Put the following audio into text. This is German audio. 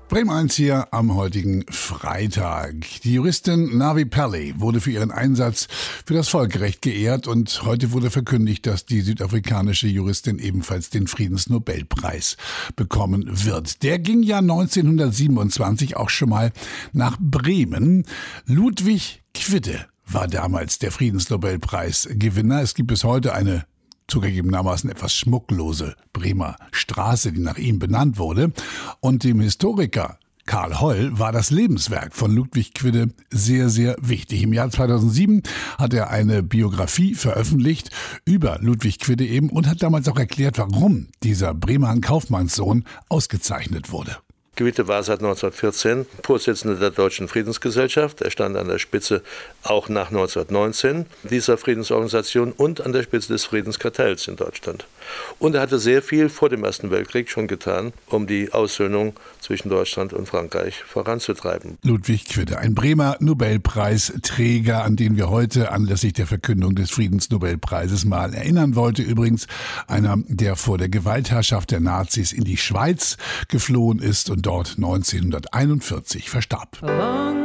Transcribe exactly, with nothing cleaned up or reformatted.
Bremen eins hier am heutigen Freitag. Die Juristin Navi Pillay wurde für ihren Einsatz für das Völkerrecht geehrt und heute wurde verkündigt, dass die südafrikanische Juristin ebenfalls den Friedensnobelpreis bekommen wird. Der ging ja neunzehnhundertsiebenundzwanzig auch schon mal nach Bremen. Ludwig Quidde war damals der Friedensnobelpreisgewinner. Es gibt bis heute eine zugegebenermaßen etwas schmucklose Bremer Straße, die nach ihm benannt wurde. Und dem Historiker Karl Holl war das Lebenswerk von Ludwig Quidde sehr, sehr wichtig. Im Jahr zweitausendsieben hat er eine Biografie veröffentlicht über Ludwig Quidde eben und hat damals auch erklärt, warum dieser Bremer Kaufmannssohn ausgezeichnet wurde. Quidde war seit neunzehnhundertvierzehn Vorsitzender der Deutschen Friedensgesellschaft. Er stand an der Spitze auch nach neunzehnhundertneunzehn dieser Friedensorganisation und an der Spitze des Friedenskartells in Deutschland. Und er hatte sehr viel vor dem Ersten Weltkrieg schon getan, um die Aussöhnung zwischen Deutschland und Frankreich voranzutreiben. Ludwig Quidde, ein Bremer Nobelpreisträger, an den wir heute anlässlich der Verkündung des Friedensnobelpreises mal erinnern wollte. Übrigens einer, der vor der Gewaltherrschaft der Nazis in die Schweiz geflohen ist und dort neunzehnhunderteinundvierzig verstarb.